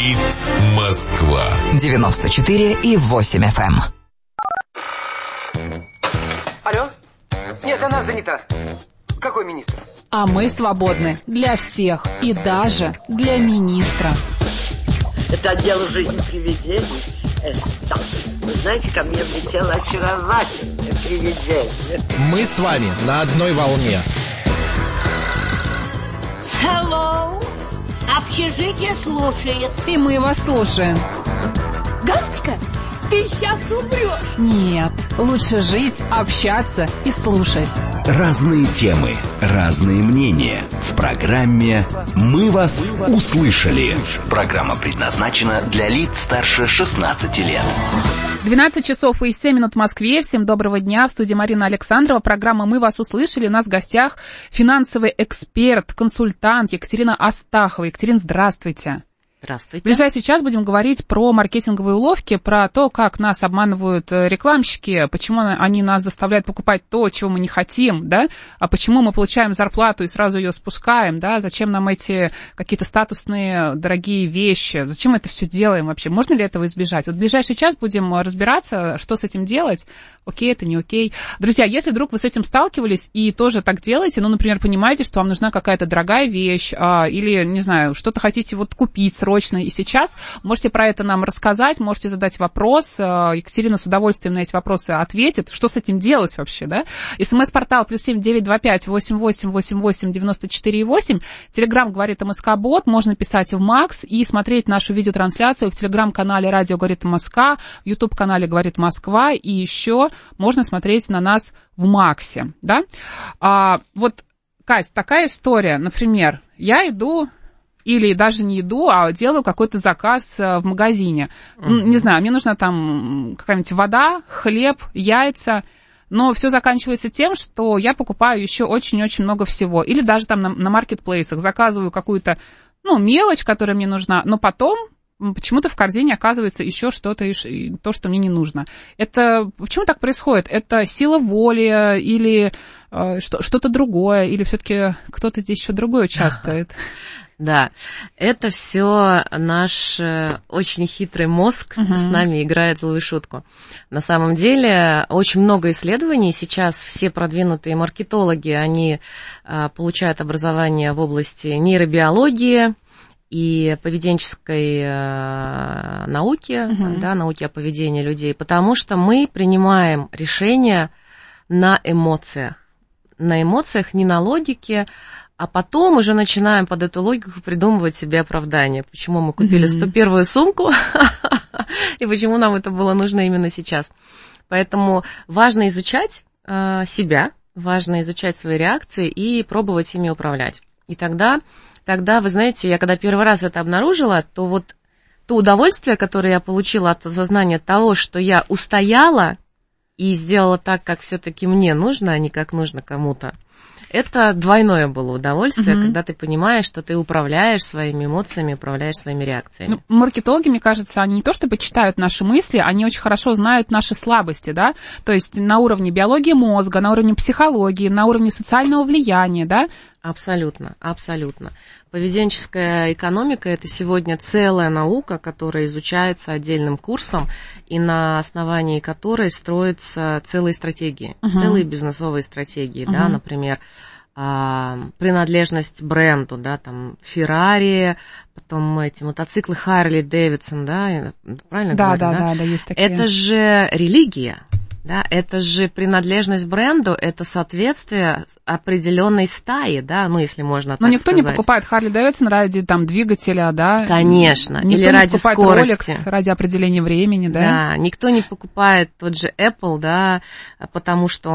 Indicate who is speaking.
Speaker 1: Говорит Москва.
Speaker 2: 94,8 FM.
Speaker 3: Алло? Нет, она занята. Какой министр?
Speaker 4: А мы свободны для всех и даже для министра.
Speaker 5: Это дело жизни привидений. Да. Вы знаете, ко мне влетело очаровательное привидение.
Speaker 6: Мы с вами на одной волне.
Speaker 7: Hello. Общежитие слушает.
Speaker 4: И мы вас слушаем.
Speaker 7: Галочка, ты сейчас умрешь.
Speaker 4: Нет, лучше жить, общаться и слушать.
Speaker 8: Разные темы, разные мнения. В программе «Мы вас услышали». Программа предназначена для лиц старше 16 лет.
Speaker 4: 12 часов и 7 минут в Москве. Всем доброго дня. В студии Марина Александрова. Программа «Мы вас услышали». У нас в гостях финансовый эксперт, консультант Екатерина Астахова. Екатерина, здравствуйте.
Speaker 9: Здравствуйте.
Speaker 4: В ближайший час будем говорить про маркетинговые уловки, про то, как нас обманывают рекламщики, почему они нас заставляют покупать то, чего мы не хотим, да, а почему мы получаем зарплату и сразу ее спускаем, да, зачем нам эти какие-то статусные дорогие вещи, зачем мы это все делаем вообще, можно ли этого избежать? Вот в ближайший час будем разбираться, что с этим делать, окей, это не окей. Друзья, если вдруг вы с этим сталкивались и тоже так делаете, ну, например, понимаете, что вам нужна какая-то дорогая вещь или, не знаю, что-то хотите вот купить срочно, и сейчас. Можете про это нам рассказать, можете задать вопрос. Екатерина с удовольствием на эти вопросы ответит. Что с этим делать вообще, да? СМС-портал +7 925 88 88 94 8. Телеграм говорит МСК-бот. Можно писать в Макс и смотреть нашу видеотрансляцию в телеграм-канале «Радио говорит Москва», в YouTube-канале «Говорит Москва». И еще можно смотреть на нас в Максе, да? Вот, Кать, такая история. Например, я иду... Или даже не иду, а делаю какой-то заказ в магазине. Не знаю, мне нужна там какая-нибудь вода, хлеб, яйца. Но все заканчивается тем, что я покупаю еще очень-очень много всего. Или даже там на маркетплейсах заказываю какую-то, мелочь, которая мне нужна. Но потом почему-то в корзине оказывается еще что-то, то, что мне не нужно. Это почему так происходит? Это сила воли или что-то другое? Или все-таки кто-то здесь еще другой участвует?
Speaker 9: Да, это все наш очень хитрый мозг с нами играет злую шутку. На самом деле очень много исследований. Сейчас все продвинутые маркетологи, они получают образование в области нейробиологии и поведенческой науки, да, науки о поведении людей, потому что мы принимаем решения на эмоциях. На эмоциях, не на логике, а потом уже начинаем под эту логику придумывать себе оправдание. Почему мы купили 101-ю сумку и почему нам это было нужно именно сейчас. Поэтому важно изучать себя, важно изучать свои реакции и пробовать ими управлять. И тогда, вы знаете, я когда первый раз это обнаружила, то вот то удовольствие, которое я получила от осознания того, что я устояла и сделала так, как все-таки мне нужно, а не как нужно кому-то, это двойное было удовольствие, когда ты понимаешь, что ты управляешь своими эмоциями, управляешь своими реакциями.
Speaker 4: Маркетологи, мне кажется, они не то чтобы читают наши мысли, они очень хорошо знают наши слабости, да, то есть на уровне биологии мозга, на уровне психологии, на уровне социального влияния, да.
Speaker 9: Абсолютно, абсолютно. Поведенческая экономика – это сегодня целая наука, которая изучается отдельным курсом, и на основании которой строятся целые стратегии, целые бизнесовые стратегии, да, например, принадлежность бренду, да, там, Ferrari, потом эти мотоциклы Harley Davidson, да, правильно говорю, да? Да, есть такие. Это же религия. Да, это же принадлежность бренду, это соответствие определенной стаи, да, если можно так сказать. Но
Speaker 4: никто не покупает Harley Davidson ради там двигателя, да?
Speaker 9: Конечно,
Speaker 4: никто
Speaker 9: или ради скорости. Никто не
Speaker 4: покупает Rolex ради определения времени, да?
Speaker 9: Да, никто не покупает тот же Apple, да, потому что